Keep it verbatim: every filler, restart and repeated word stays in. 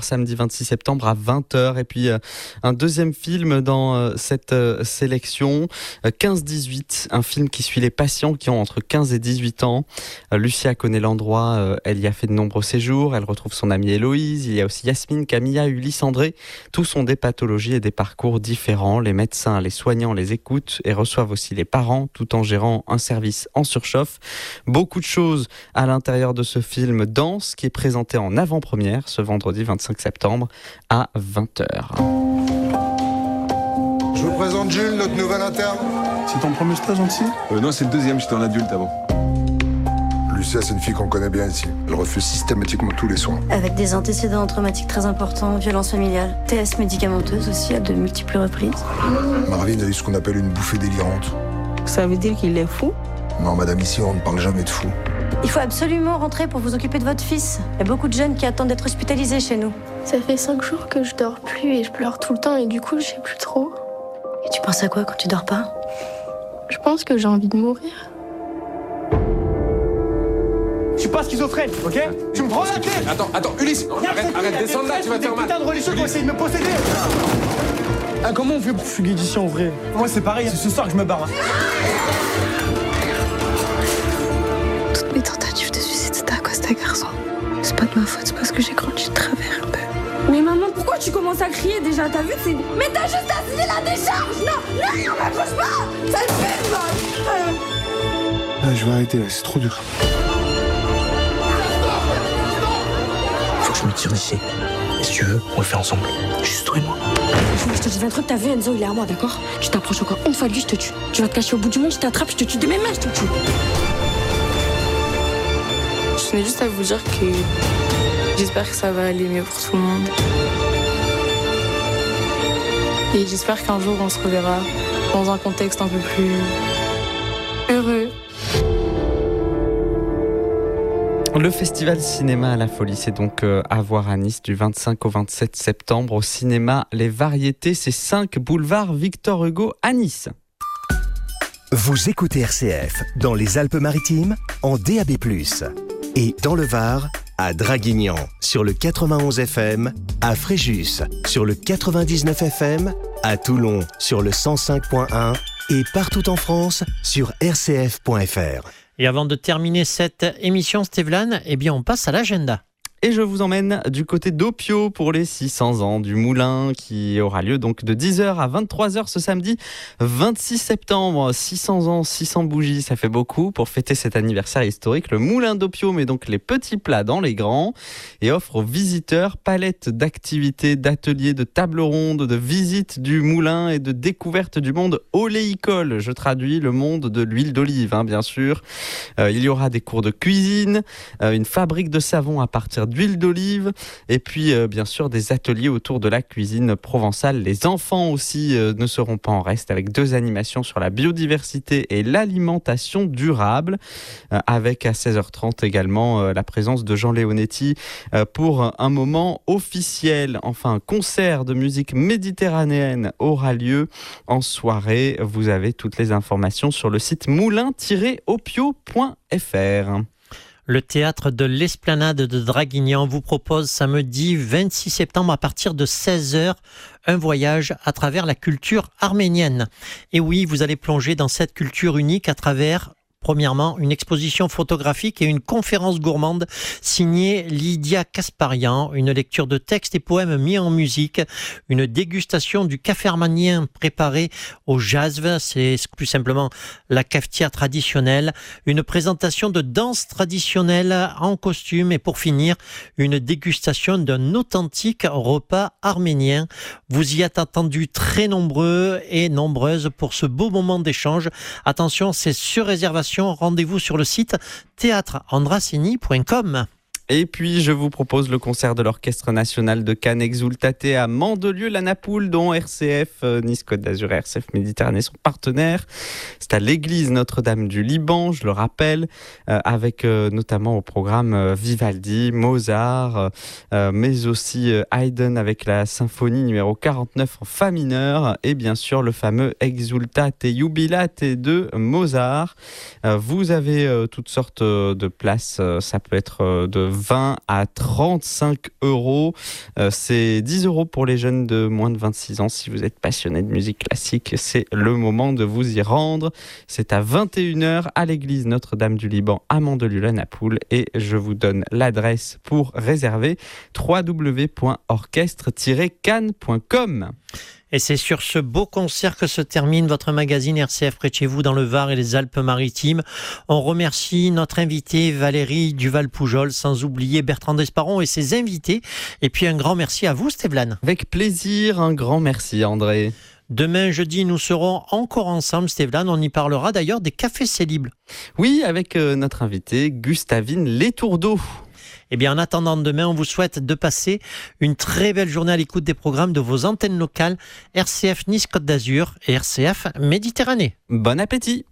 samedi vingt-six septembre à vingt heures. Et puis euh, un deuxième film dans euh, cette euh, sélection, euh, quinze dix-huit, un film qui suit les patients qui ont entre quinze et dix-huit ans. Euh, Lucia connaît l'endroit, euh, elle y a fait de nombreux séjours, elle retrouve son amie Héloïse, il y a aussi Yasmine, Camilla, Ulysse, André. Tous ont des pathologies et des parcours différents. Les médecins, les soignants les écoutent et reçoivent aussi les parents tout en gérant un service en surchauffe. Beaucoup de choses à l'intérieur de ce film Danse qui est présenté en avant-première ce vendredi vingt-cinq septembre à vingt heures. Je vous présente Jules, notre nouvel interne. C'est ton premier stage en psy ? euh, Non, c'est le deuxième, j'étais en adulte avant. Lucia, c'est une fille qu'on connaît bien ici. Elle refuse systématiquement tous les soins. Avec des antécédents traumatiques très importants, violence familiale, T S médicamenteuse aussi à de multiples reprises. Marvin a eu ce qu'on appelle une bouffée délirante. Ça veut dire qu'il est fou ? Non, madame, ici, on ne parle jamais de fou. Il faut absolument rentrer pour vous occuper de votre fils. Il y a beaucoup de jeunes qui attendent d'être hospitalisés chez nous. Ça fait cinq jours que je dors plus et je pleure tout le temps et du coup, je sais plus trop. Et tu penses à quoi quand tu dors pas ? Je pense que j'ai envie de mourir. Je suis pas schizophrène, ok ? Tu me prends la tête. Attends, attends, Ulysse, arrête, arrête, descends là, tu vas te faire mal. Putain de religieux qui ont essayé de me posséder. Ah, comment on fait pour fuguer d'ici en vrai ? Moi c'est pareil, c'est ce soir que je me barre. Toutes mes tentatives de suicide, c'était à cause d'un garçon. C'est pas de ma faute, c'est parce que j'ai grandi de travers un peu. Mais maman, pourquoi tu commences à crier déjà ? T'as vu, c'est... Mais t'as juste à signer la décharge. Non, non, non, m'approche pas. Ça le fait, man. Ah, je vais arrêter là, c'est trop dur. Faut que je me tire d'ici. Et si tu veux, on le fait ensemble. Juste toi et moi. Je te dis un truc, t'as vu Enzo, il est à moi, d'accord ? Tu t'approches encore une fois de lui, je te tue. Tu vas te cacher au bout du monde, je t'attrape, je te tue de mes mains, je te tue. Je tenais juste à vous dire que j'espère que ça va aller mieux pour tout le monde. Et j'espère qu'un jour on se reverra dans un contexte un peu plus heureux. Le festival cinéma à la folie, c'est donc euh, à voir à Nice du vingt-cinq au vingt-sept septembre au cinéma Les Variétés, c'est cinq boulevard Victor Hugo à Nice. Vous écoutez R C F dans les Alpes-Maritimes en D A B plus, et dans le Var à Draguignan sur le quatre-vingt-onze F M, à Fréjus sur le quatre-vingt-dix-neuf F M, à Toulon sur le cent cinq point un et partout en France sur r c f point f r. Et avant de terminer cette émission, Stéphane, eh bien on passe à l'agenda. Et je vous emmène du côté d'Opio pour les six cents ans du Moulin qui aura lieu donc de dix heures à vingt-trois heures ce samedi vingt-six septembre. six cents ans, six cents bougies, ça fait beaucoup. Pour fêter cet anniversaire historique, le Moulin d'Opio met donc les petits plats dans les grands et offre aux visiteurs palette d'activités, d'ateliers, de tables rondes, de visites du moulin et de découvertes du monde oléicole. Je traduis le monde de l'huile d'olive, hein, bien sûr. Euh, il y aura des cours de cuisine, euh, une fabrique de savon à partir d'huile d'olive et puis euh, bien sûr des ateliers autour de la cuisine provençale. Les enfants aussi euh, ne seront pas en reste avec deux animations sur la biodiversité et l'alimentation durable euh, avec à seize heures trente également euh, la présence de Jean Leonetti euh, pour un moment officiel. Enfin, un concert de musique méditerranéenne aura lieu en soirée. Vous avez toutes les informations sur le site moulin tiret opio point f r. Le théâtre de l'Esplanade de Draguignan vous propose samedi vingt-six septembre à partir de seize heures un voyage à travers la culture arménienne. Et oui, vous allez plonger dans cette culture unique à travers... Premièrement, une exposition photographique et une conférence gourmande signée Lydia Kasparian, une lecture de textes et poèmes mis en musique, une dégustation du café arménien préparé au jazv, c'est plus simplement la cafetière traditionnelle, une présentation de danse traditionnelle en costume et pour finir, une dégustation d'un authentique repas arménien. Vous y êtes attendus très nombreux et nombreuses pour ce beau moment d'échange. Attention, c'est sur réservation. Rendez-vous sur le site théâtre andrasseni point com. Et puis, je vous propose le concert de l'Orchestre National de Cannes Exultate à Mandelieu-la-Napoule, dont R C F, euh, Nice Côte d'Azur et R C F Méditerranée sont partenaires. C'est à l'église Notre-Dame du Liban, je le rappelle, euh, avec euh, notamment au programme euh, Vivaldi, Mozart, euh, mais aussi euh, Haydn avec la symphonie numéro quarante-neuf en fa mineur, et bien sûr le fameux Exultate Jubilate de Mozart. Euh, vous avez euh, toutes sortes de places, euh, ça peut être euh, de vingt à trente-cinq euros. Euh, c'est dix euros pour les jeunes de moins de vingt-six ans. Si vous êtes passionné de musique classique, c'est le moment de vous y rendre. C'est à vingt et une heures à l'église Notre-Dame du Liban à Mandelieu la Napoule et je vous donne l'adresse pour réserver w w w point orchestre tiret cannes point com. Et c'est sur ce beau concert que se termine votre magazine R C F près de chez vous dans le Var et les Alpes-Maritimes. On remercie notre invitée Valérie Duval-Poujol, sans oublier Bertrand Desparon et ses invités. Et puis un grand merci à vous, Stéphane. Avec plaisir, un grand merci, André. Demain, jeudi, nous serons encore ensemble, Stéphane. On y parlera d'ailleurs des cafés Célibles. Oui, avec euh, notre invitée Gustavine Letourdeau. Eh bien, en attendant demain, on vous souhaite de passer une très belle journée à l'écoute des programmes de vos antennes locales R C F Nice Côte d'Azur et R C F Méditerranée. Bon appétit!